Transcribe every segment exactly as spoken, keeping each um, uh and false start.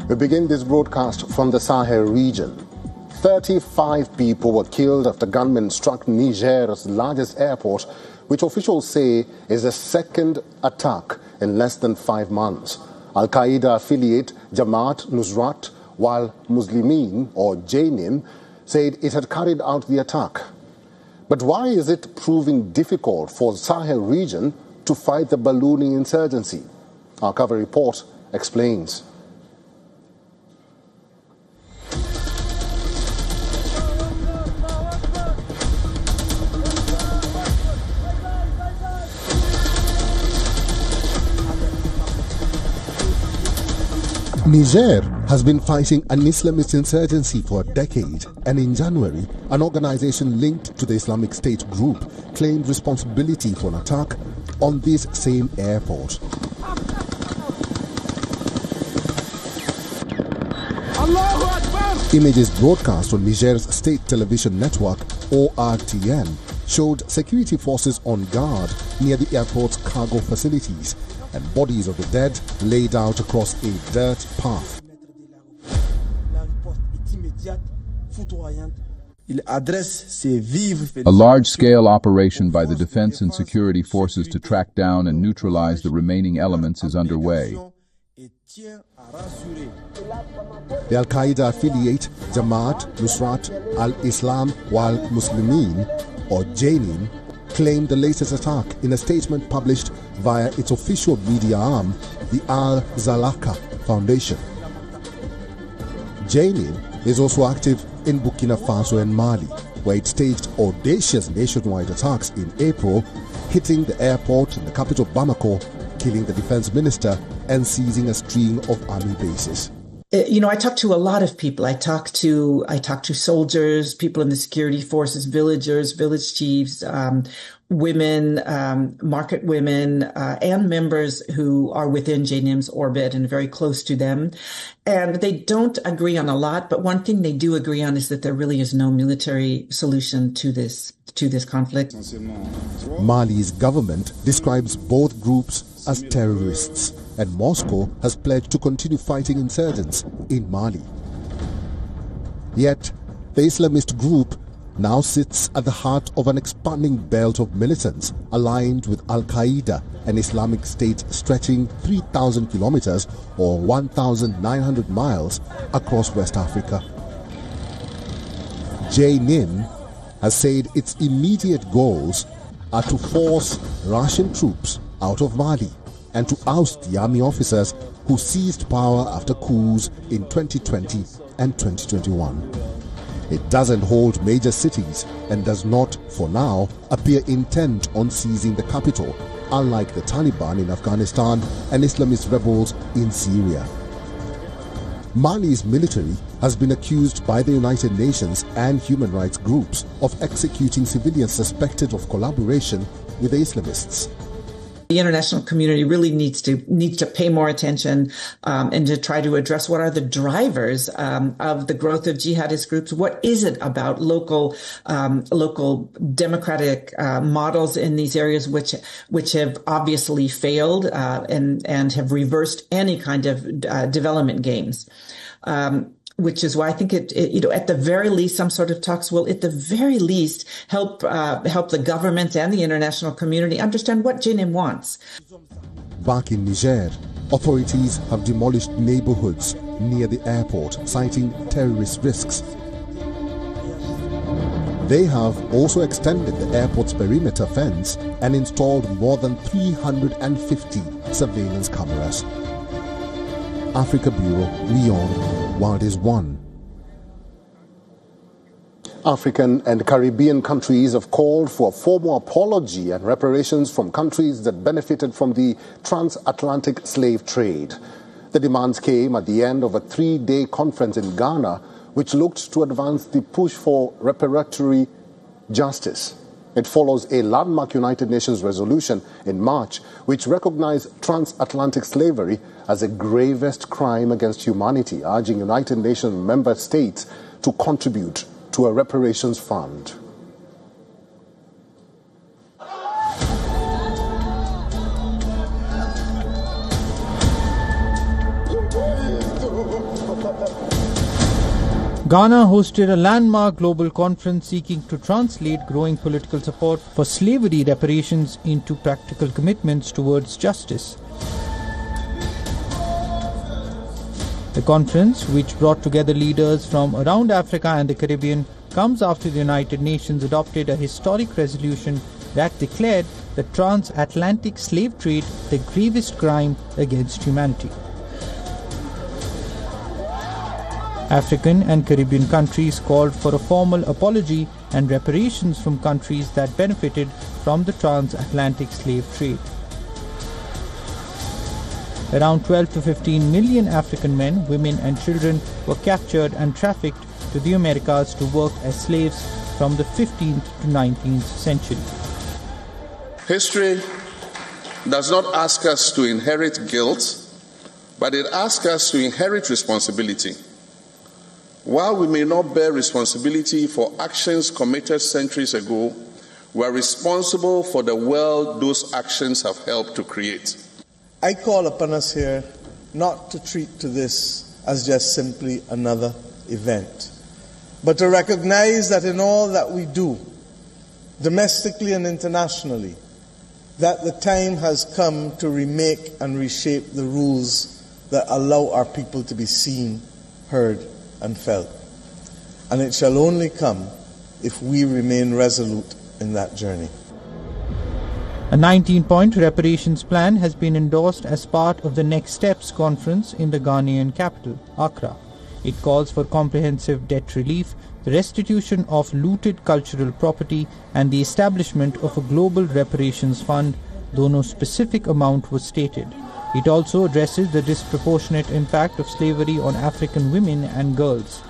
We begin this broadcast from the Sahel region. thirty-five people were killed after gunmen struck Niger's largest airport, which officials say is the second attack in less than five months. Al-Qaeda affiliate Jamaat Nusrat wal Muslimin, or J N I M, said it had carried out the attack. But why is it proving difficult for the Sahel region to fight the ballooning insurgency? Our cover report explains. Niger has been fighting an Islamist insurgency for a decade, and in January, an organization linked to the Islamic State group claimed responsibility for an attack on this same airport. Images broadcast on Niger's state television network, O R T N, showed security forces on guard near the airport's cargo facilities and bodies of the dead laid out across a dirt path. A large-scale operation by the Defense and Security Forces to track down and neutralize the remaining elements is underway. The Al-Qaeda affiliate Jamaat Nusrat al-Islam wal Muslimin, or J N I M, claimed the latest attack in a statement published via its official media arm, the Al-Zalaka Foundation. J N I M is also active in Burkina Faso and Mali, where it staged audacious nationwide attacks in April, hitting the airport in the capital Bamako, killing the defense minister and seizing a string of army bases. You know, I talk to a lot of people. I talk to I talk to soldiers, people in the security forces, villagers, village chiefs, um, women, um, market women, uh, and members who are within J N I M's orbit and very close to them. And they don't agree on a lot, but one thing they do agree on is that there really is no military solution to this to this conflict. Mali's government describes both groups as terrorists, and Moscow has pledged to continue fighting insurgents in Mali. Yet, the Islamist group now sits at the heart of an expanding belt of militants aligned with Al-Qaeda and Islamic State stretching three thousand kilometers or one thousand nine hundred miles across West Africa. J N I M has said its immediate goals are to force Russian troops out of Mali and to oust the army officers who seized power after coups in twenty twenty and twenty twenty-one. It doesn't hold major cities and does not, for now, appear intent on seizing the capital, unlike the Taliban in Afghanistan and Islamist rebels in Syria. Mali's military has been accused by the United Nations and human rights groups of executing civilians suspected of collaboration with the Islamists. The international community really needs to needs to pay more attention um, and to try to address what are the drivers um, of the growth of jihadist groups. What is it about local um, local democratic uh, models in these areas which which have obviously failed uh, and and have reversed any kind of uh, development gains. Um, Which is why I think it, it, you know, at the very least, some sort of talks will, at the very least, help uh, help the government and the international community understand what J N I M wants. Back in Niger, authorities have demolished neighborhoods near the airport, citing terrorist risks. They have also extended the airport's perimeter fence and installed more than three hundred fifty surveillance cameras. Africa Bureau, Lyon, World is One. African and Caribbean countries have called for a formal apology and reparations from countries that benefited from the transatlantic slave trade. The demands came at the end of a three-day conference in Ghana, which looked to advance the push for reparatory justice. It follows a landmark United Nations resolution in March, which recognized transatlantic slavery as the gravest crime against humanity, urging United Nations member states to contribute to a reparations fund. Ghana hosted a landmark global conference seeking to translate growing political support for slavery reparations into practical commitments towards justice. The conference, which brought together leaders from around Africa and the Caribbean, comes after the United Nations adopted a historic resolution that declared the transatlantic slave trade the gravest crime against humanity. African and Caribbean countries called for a formal apology and reparations from countries that benefited from the transatlantic slave trade. Around twelve to fifteen million African men, women and children were captured and trafficked to the Americas to work as slaves from the fifteenth to nineteenth century. History does not ask us to inherit guilt, but it asks us to inherit responsibility. While we may not bear responsibility for actions committed centuries ago, we are responsible for the world those actions have helped to create. I call upon us here not to treat to this as just simply another event, but to recognize that in all that we do, domestically and internationally, that the time has come to remake and reshape the rules that allow our people to be seen, heard, and felt. And it shall only come if we remain resolute in that journey. A nineteen-point reparations plan has been endorsed as part of the Next Steps conference in the Ghanaian capital, Accra. It calls for comprehensive debt relief, the restitution of looted cultural property, and the establishment of a global reparations fund, though no specific amount was stated. It also addresses the disproportionate impact of slavery on African women and girls.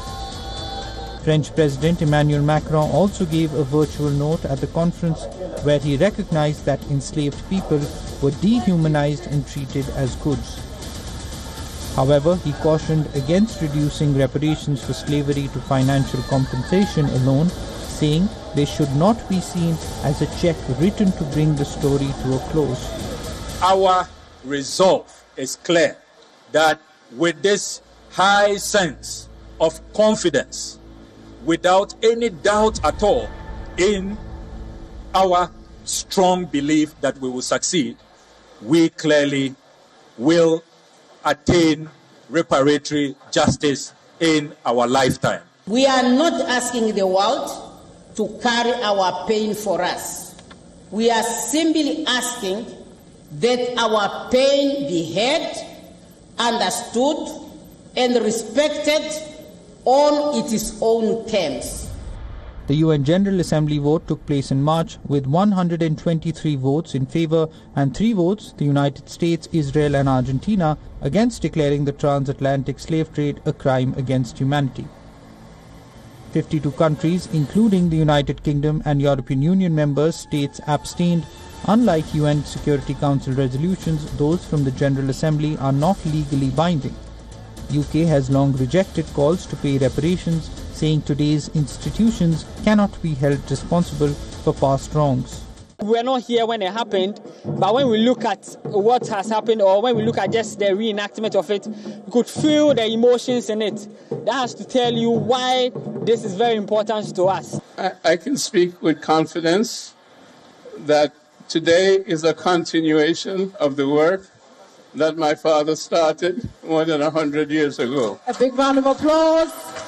French President Emmanuel Macron also gave a virtual note at the conference where he recognized that enslaved people were dehumanized and treated as goods. However, he cautioned against reducing reparations for slavery to financial compensation alone, saying they should not be seen as a check written to bring the story to a close. Our resolve is clear that with this high sense of confidence, without any doubt at all in our strong belief that we will succeed, we clearly will attain reparatory justice in our lifetime. We are not asking the world to carry our pain for us. We are simply asking that our pain be heard, understood, and respected on its own terms. The U N General Assembly vote took place in March with one hundred twenty-three votes in favor and three votes, the United States, Israel and Argentina, against declaring the transatlantic slave trade a crime against humanity. fifty-two countries, including the United Kingdom and European Union member states, abstained. Unlike U N Security Council resolutions, those from the General Assembly are not legally binding. U K has long rejected calls to pay reparations, saying today's institutions cannot be held responsible for past wrongs. We were not here when it happened, but when we look at what has happened, or when we look at just the reenactment of it, we could feel the emotions in it. That has to tell you why this is very important to us. I, I can speak with confidence that today is a continuation of the work that my father started more than a hundred years ago. A big round of applause.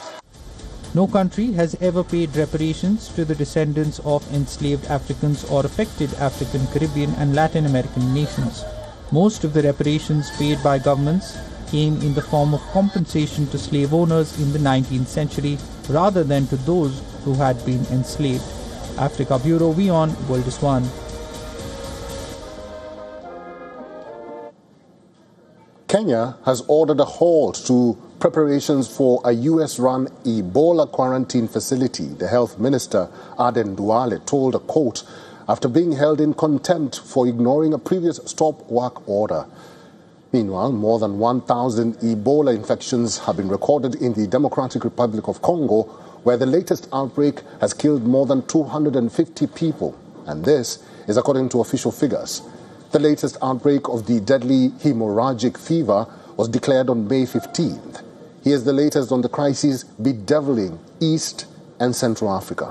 No country has ever paid reparations to the descendants of enslaved Africans or affected African, Caribbean and Latin American nations. Most of the reparations paid by governments came in the form of compensation to slave owners in the nineteenth century rather than to those who had been enslaved. Africa Bureau, WION, World is One. Kenya has ordered a halt to preparations for a U S-run Ebola quarantine facility, the health minister, Aden Duale, told a court after being held in contempt for ignoring a previous stop work order. Meanwhile, more than one thousand Ebola infections have been recorded in the Democratic Republic of Congo, where the latest outbreak has killed more than two hundred fifty people. And this is according to official figures. The latest outbreak of the deadly hemorrhagic fever was declared on May fifteenth. Here's the latest on the crises bedeviling East and Central Africa.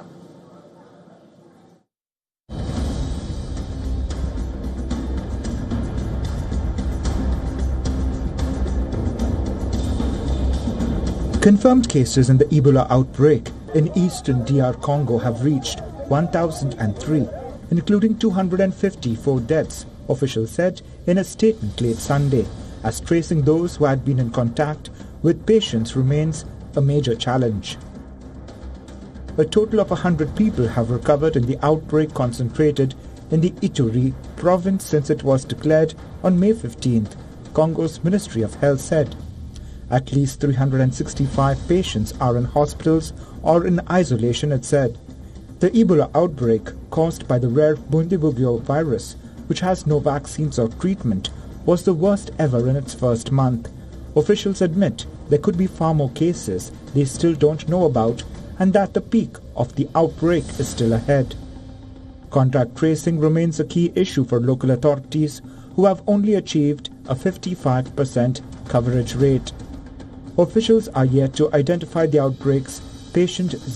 Confirmed cases in the Ebola outbreak in eastern D R Congo have reached one thousand three, including two hundred fifty-four deaths, officials said in a statement late Sunday, as tracing those who had been in contact with patients remains a major challenge. A total of one hundred people have recovered in the outbreak concentrated in the Ituri province since it was declared on May fifteenth, Congo's Ministry of Health said. At least three hundred sixty-five patients are in hospitals or in isolation, it said. The Ebola outbreak, caused by the rare Bundibugyo virus, which has no vaccines or treatment, was the worst ever in its first month. Officials admit there could be far more cases they still don't know about and that the peak of the outbreak is still ahead. Contact tracing remains a key issue for local authorities, who have only achieved a fifty-five percent coverage rate. Officials are yet to identify the outbreak's patient